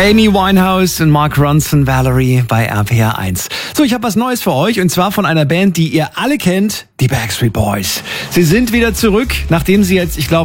Amy Winehouse und Mark Ronson, Valerie bei RPR 1. So, ich habe was Neues für euch und zwar von einer Band, die ihr alle kennt, die Backstreet Boys. Sie sind wieder zurück, nachdem sie jetzt, ich glaube,